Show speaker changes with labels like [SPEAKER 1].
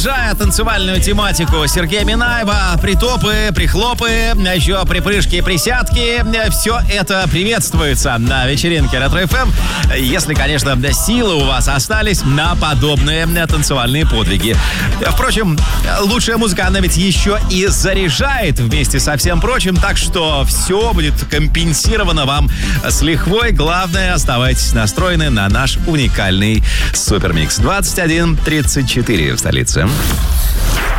[SPEAKER 1] Танцевальную тематику Сергея Минаева, притопы, прихлопы, еще припрыжки и присядки. Все это приветствуется на вечеринке Ретро-ФМ. Если, конечно, силы у вас остались на подобные танцевальные подвиги. Впрочем, лучшая музыка, она ведь еще и заряжает вместе со всем прочим, так что все будет компенсировано вам с лихвой. Главное, оставайтесь настроены на наш уникальный супермикс. 21:34 в столице.